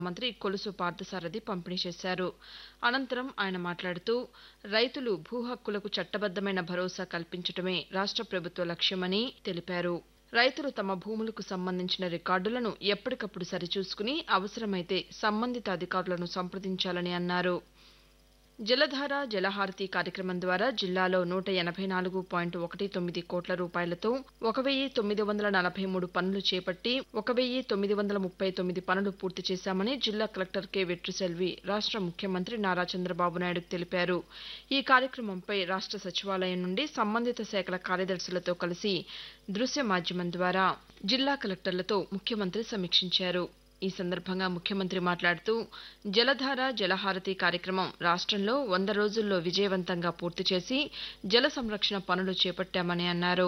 మంత్రి కొలుసు పార్థసారథి పంపిణీ చేశారు. అనంతరం ఆయన మాట్లాడుతూ రైతులు భూ హక్కులకు చట్టబద్దమైన భరోసా కల్పించడమే రాష్ట్ర ప్రభుత్వ లక్ష్యమని తెలిపారు. రైతులు తమ భూములకు సంబంధించిన రికార్డులను ఎప్పటికప్పుడు సరిచూసుకుని అవసరమైతే సంబంధిత అధికారులను సంప్రదించాలని అన్నారు. జలధార జలహారతి కార్యక్రమం ద్వారా జిల్లాలో 184.19 కోట్ల రూపాయలతో 1943 పనులు చేపట్టి 1939 పనులు పూర్తి చేశామని జిల్లా కలెక్టర్ కె వెట్రిసెల్వి రాష్ట్ర ముఖ్యమంత్రి నారా చంద్రబాబు నాయుడుకు తెలిపారు. ఈ కార్యక్రమంపై రాష్ట్ర సచివాలయం నుండి సంబంధిత శాఖల కార్యదర్శులతో కలిసి దృశ్య మాధ్యమం ద్వారా జిల్లా కలెక్టర్లతో ముఖ్యమంత్రి సమీక్షించారు. ఈ సందర్భంగా ముఖ్యమంత్రి మాట్లాడుతూ జలధార జలహారతి కార్యక్రమం రాష్ట్రంలో 100 రోజుల్లో విజయవంతంగా పూర్తి చేసి జల సంరక్షణ పనులు చేపట్టామని అన్నారు.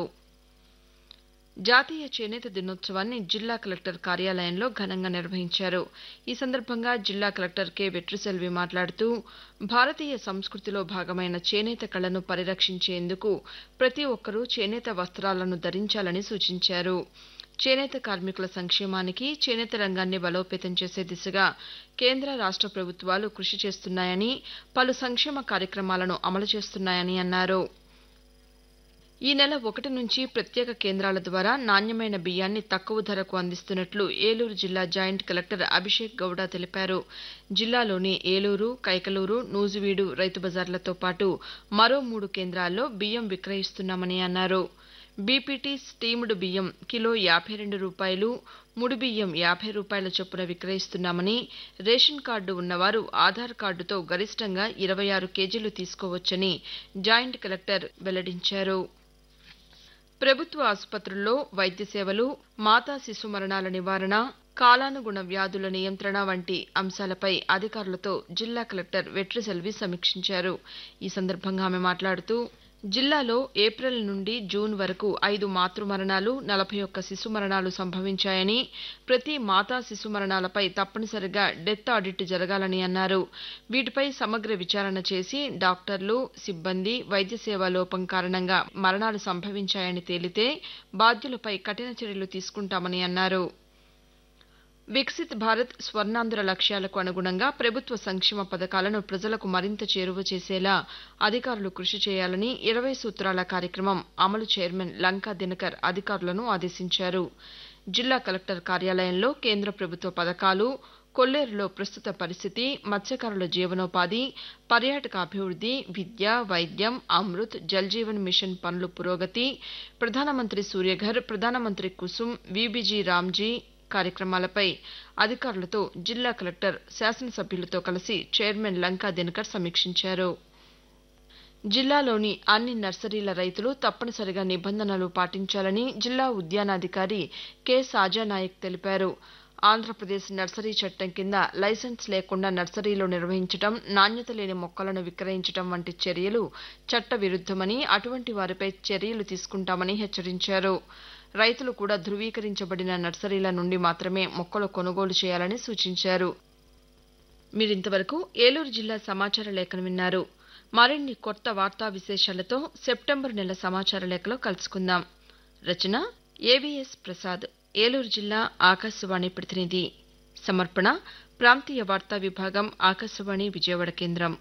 జాతీయ చేనేత దినోత్సవాన్ని జిల్లా కలెక్టర్ కార్యాలయంలో ఘనంగా నిర్వహించారు. ఈ సందర్భంగా జిల్లా కలెక్టర్ కె వెట్రిసెల్వి మాట్లాడుతూ భారతీయ సంస్కృతిలో భాగమైన చేనేత కళను పరిరక్షించేందుకు ప్రతి ఒక్కరూ చేనేత వస్త్రాలను ధరించాలని సూచించారు. చేనేత కార్మికుల సంక్షేమానికి చేనేత రంగాన్ని బలోపేతం చేసే దిశగా కేంద్ర రాష్ట్ర ప్రభుత్వాలు కృషి చేస్తున్నాయని, పలు సంక్షేమ కార్యక్రమాలను అమలు చేస్తున్నాయని అన్నారు. ఈ నెల 1 నుంచి ప్రత్యేక కేంద్రాల ద్వారా నాణ్యమైన బియ్యాన్ని తక్కువ ధరకు అందిస్తున్నట్లు ఏలూరు జిల్లా జాయింట్ కలెక్టర్ అభిషేక్ గౌడ తెలిపారు. జిల్లాలోని ఏలూరు, కైకలూరు, నూజివీడు రైతు బజార్లతో పాటు మరో 3 కేంద్రాల్లో బియ్యం విక్రయిస్తున్నామని అన్నారు. బీపీటీ స్టీమ్డ్ బియ్యం కిలో ₹52, ముడి బియ్యం ₹50 చొప్పున విక్రయిస్తున్నామని, రేషన్ కార్డు ఉన్నవారు ఆధార్ కార్డుతో గరిష్టంగా 26 కేజీలు తీసుకోవచ్చని జాయింట్ కలెక్టర్ వెల్లడించారు. ప్రభుత్వ ఆసుపత్రుల్లో వైద్య సేవలు, మాతా శిశు మరణాల నివారణ, కాలానుగుణ వ్యాధుల నియంత్రణ వంటి అంశాలపై అధికారులతో జిల్లా కలెక్టర్ వెట్రిసెల్వి సమీక్షించారు. ఈ సందర్భంగా ఆమె మాట్లాడుతూ జిల్లాలో ఏప్రిల్ నుండి జూన్ వరకు 5 మాతృ మరణాలు, 41 శిశు మరణాలు సంభవించాయని, ప్రతి మాతా శిశు మరణాలపై తప్పనిసరిగా డెత్ ఆడిట్ జరగాలని అన్నారు. వీటిపై సమగ్ర విచారణ చేసి డాక్టర్లు, సిబ్బంది, వైద్య సేవా లోపం కారణంగా మరణాలు సంభవించాయని తేలితే బాధ్యులపై కఠిన చర్యలు తీసుకుంటామని అన్నారు. వికసిత్ భారత్ స్వర్ణాంధ్ర లక్ష్యాలకు అనుగుణంగా ప్రభుత్వ సంక్షేమ పథకాలను ప్రజలకు మరింత చేరువ చేసేలా అధికారులు కృషి చేయాలని 20 సూత్రాల కార్యక్రమం అమలు చైర్మన్ లంకా దినకర్ అధికారులను ఆదేశించారు. జిల్లా కలెక్టర్ కార్యాలయంలో కేంద్ర ప్రభుత్వ పథకాలు, కొల్లేరులో ప్రస్తుత పరిస్థితి, మత్స్యకారుల జీవనోపాధి, పర్యాటక అభివృద్ధి, విద్య, వైద్యం, అమృత్, జల్ జీవన్ మిషన్ పనుల పురోగతి, ప్రధానమంత్రి సూర్యఘర్, ప్రధానమంత్రి కుసుమ్, వీబీజీ రామ్జీ కార్యక్రమాలపై అధికారులతో జిల్లా కలెక్టర్ శాసనసభ్యులతో కలిసి చైర్మన్ లంకా దినకర్ సమీక్షించారు. జిల్లాలోని అన్ని నర్సరీల రైతులు తప్పనిసరిగా నిబంధనలు పాటించాలని జిల్లా ఉద్యానాధికారి కె సాజానాయక్ తెలిపారు. ఆంధ్రప్రదేశ్ నర్సరీ చట్టం కింద లైసెన్స్ లేకుండా నర్సరీలు నిర్వహించడం, నాణ్యత లేని మొక్కలను విక్రయించడం వంటి చర్యలు చట్ట విరుద్ధమని, అటువంటి వారిపై చర్యలు తీసుకుంటామని హెచ్చరించారు. రైతులు కూడా ధృవీకరించబడిన నర్సరీల నుండి మాత్రమే మొక్కలు కొనుగోలు చేయాలని సూచించారు. మీరింతవరకు ఏలూరు జిల్లా సమాచార లేఖను విన్నారు. మరిన్ని కొత్త వార్తా విశేషాలతో సెప్టెంబర్ నెల సమాచార లేఖలో కలుసుకుందాం. రచన ఏవిఎస్ ప్రసాద్, ఏలూరు జిల్లా ఆకాశవాణి ప్రతినిధి. సమర్పణ ప్రాంతీయ వార్తా విభాగం, ఆకాశవాణి విజయవాడ కేంద్రం.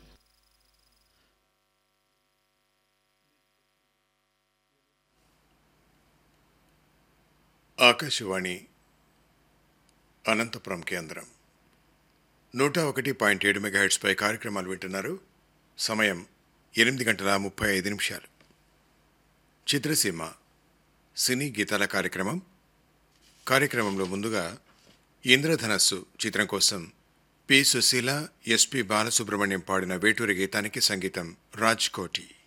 ఆకాశవాణి అనంతపురం కేంద్రం 101.7 మెగాహెర్ట్జ్పై కార్యక్రమాలు వింటున్నారు. సమయం 8:35. చిత్రసీమ సినీ గీతాల కార్యక్రమంలో ముందుగా ఇంద్రధనస్సు చిత్రం కోసం పి. సుశీల, ఎస్పి బాలసుబ్రహ్మణ్యం పాడిన వేటూరి గీతానికి సంగీతం రాజ్ కోటి.